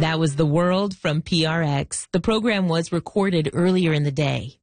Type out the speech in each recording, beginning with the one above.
That was The World from PRX. The program was recorded earlier in the day.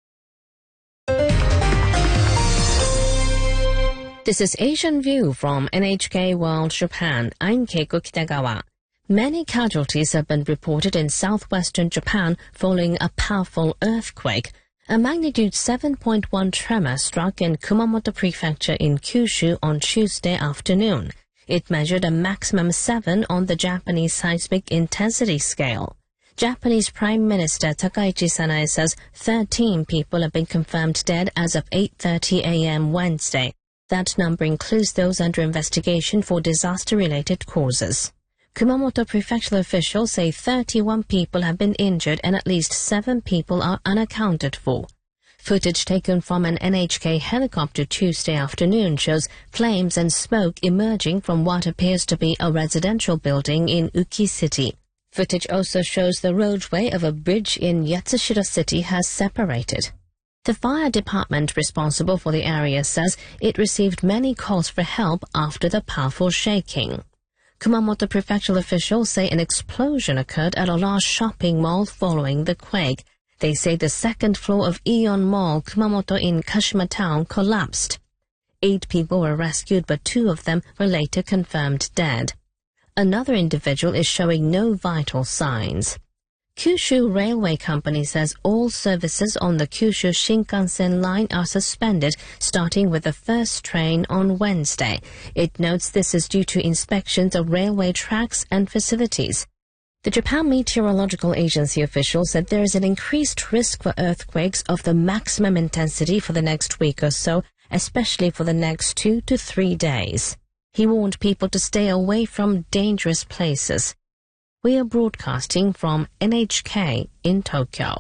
This is Asian View from NHK World Japan. I'm Keiko Kitagawa. Many casualties have been reported in southwestern Japan following a powerful earthquake. A magnitude 7.1 tremor struck in Kumamoto Prefecture in Kyushu on Tuesday afternoon. It measured a maximum 7 on the Japanese seismic intensity scale. Japanese Prime Minister Takaichi Sanae says 13 people have been confirmed dead as of 8:30 a.m. Wednesday. That number includes those under investigation for disaster-related causes. Kumamoto prefectural officials say 31 people have been injured and at least 7 people are unaccounted for. Footage taken from an NHK helicopter Tuesday afternoon shows flames and smoke emerging from what appears to be a residential building in Uki City. Footage also shows the roadway of a bridge in Yatsushiro City has separated. The fire department responsible for the area says it received many calls for help after the powerful shaking. Kumamoto prefectural officials say an explosion occurred at a large shopping mall following the quake. They say the second floor of Aeon Mall, Kumamoto in Kashima Town, collapsed. 8 people were rescued, but 2 of them were later confirmed dead. Another individual is showing no vital signs. Kyushu Railway Company says all services on the Kyushu Shinkansen line are suspended, starting with the first train on Wednesday. It notes this is due to inspections of railway tracks and facilities. The Japan Meteorological Agency official said there is an increased risk for earthquakes of the maximum intensity for the next week or so, especially for the next 2 to 3 days. He warned people to stay away from dangerous places. We are broadcasting from NHK in Tokyo.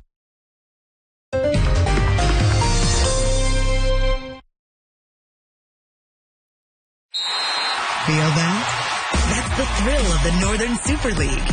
Feel that? That's the thrill of the Northern Super League.